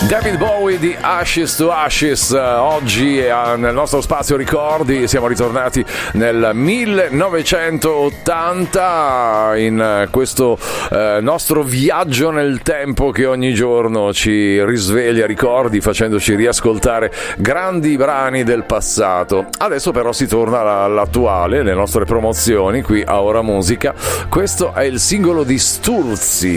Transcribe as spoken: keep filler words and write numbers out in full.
David Bowie di Ashes to Ashes. Oggi nel nostro spazio ricordi siamo ritornati nel millenovecentottanta in questo eh, nostro viaggio nel tempo che ogni giorno ci risveglia ricordi facendoci riascoltare grandi brani del passato. Adesso però si torna all'attuale, le nostre promozioni qui a Ora Musica. Questo è il singolo di Sturzi